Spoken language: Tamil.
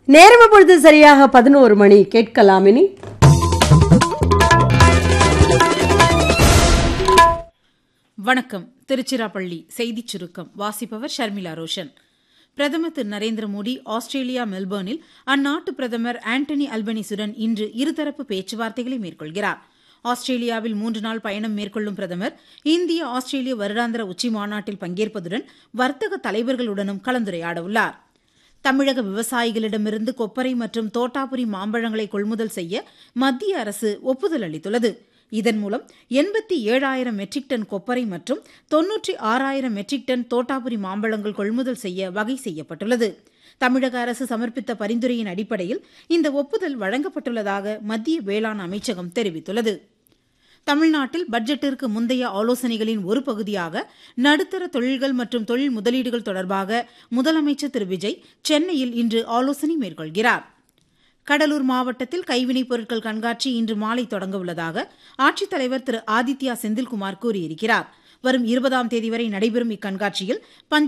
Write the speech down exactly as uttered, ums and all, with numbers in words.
நேரம் பொழுது சரியாக பதினோரு மணி. கேட்கலாம் இனி வணக்கம். திருச்சிராப்பள்ளி செய்திச் சுருக்கம் வாசிப்பவர் ஷர்மிளா ரோஷன். பிரதமர் திரு நரேந்திர மோடி ஆஸ்திரேலியா மெல்பர்னில் அந்நாட்டு பிரதமர் ஆண்டனி அல்பனீசுடன் இன்று இருதரப்பு பேச்சுவார்த்தைகளை மேற்கொள்கிறார். ஆஸ்திரேலியாவில் மூன்று நாள் பயணம் மேற்கொள்ளும் பிரதமர் இந்திய ஆஸ்திரேலிய வருடாந்திர உச்சி மாநாட்டில் பங்கேற்பதுடன் வர்த்தக தலைவர்களுடனும் கலந்துரையாடவுள்ளார். தமிழக விவசாயிகளிடமிருந்து கொப்பரை மற்றும் தோட்டாபுரி மாம்பழங்களை கொள்முதல் செய்ய மத்திய அரசு ஒப்புதல் அளித்துள்ளது. இதன் மூலம் எண்பத்தி ஏழாயிரம் மெட்ரிக் டன் கொப்பரை மற்றும் தொன்னூற்றி ஆறாயிரம் மெட்ரிக் டன் தோட்டாபுரி மாம்பழங்கள் கொள்முதல் செய்ய வகை செய்யப்பட்டுள்ளது. தமிழக அரசு சமர்ப்பித்த பரிந்துரையின் அடிப்படையில் இந்த ஒப்புதல் வழங்கப்பட்டுள்ளதாக மத்திய வேளாண் அமைச்சகம் தெரிவித்துள்ளது. தமிழ்நாட்டில் பட்ஜெட்டிற்கு முந்தைய ஆலோசனைகளின் ஒரு பகுதியாக நடுத்தர தொழில்கள் மற்றும் தொழில் முதலீடுகள் தொடர்பாக முதலமைச்சர் திரு விஜய் சென்னையில் இன்று ஆலோசனை மேற்கொள்கிறார். கடலூர் மாவட்டத்தில் கைவினைப் பொருட்கள் கண்காட்சி இன்று மாலை தொடங்க உள்ளதாக ஆட்சித்தலைவர் திரு ஆதித்யா செந்தில்குமார் கூறியிருக்கிறார். வரும் இருபதாம் தேதி வரை நடைபெறும் இக்கண்காட்சியில்